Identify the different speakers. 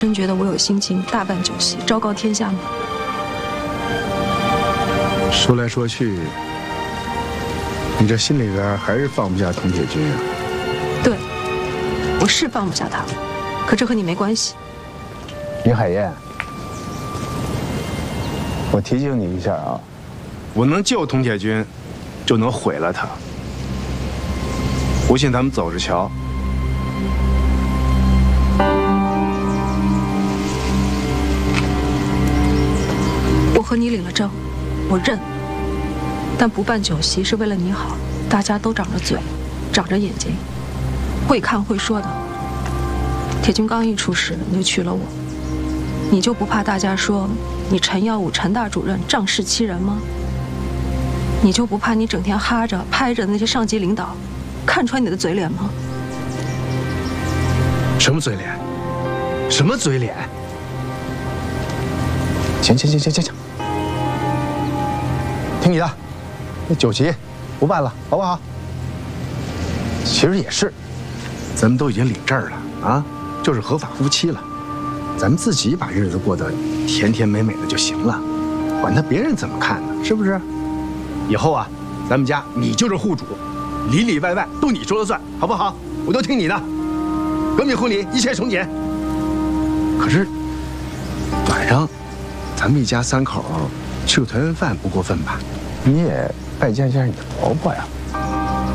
Speaker 1: 真觉得我有心情大办酒席，昭告天下吗？
Speaker 2: 说来说去，你这心里边还是放不下童铁军啊？
Speaker 1: 对，我是放不下他，可这和你没关系。
Speaker 2: 林海燕，我提醒你一下啊，我能救童铁军，就能毁了他。不信咱们走着瞧。
Speaker 1: 我和你领了证，我认。但不办酒席是为了你好，大家都长着嘴，长着眼睛，会看会说的。铁军刚一出事，你就娶了我，你就不怕大家说你陈耀武陈大主任仗势欺人吗？你就不怕你整天哈着拍着那些上级领导看穿你的嘴脸吗？
Speaker 2: 什么嘴脸？什么嘴脸？行，听你的，那酒席不办了，好不好？其实也是，咱们都已经领证了啊，就是合法夫妻了，咱们自己把日子过得甜甜美美的就行了，管他别人怎么看呢，是不是？以后啊，咱们家你就是户主，里里外外都你说了算，好不好？我都听你的。革命婚礼一切从简。可是晚上，咱们一家三口去个团圆饭不过分吧？你也拜见一下你的婆婆呀。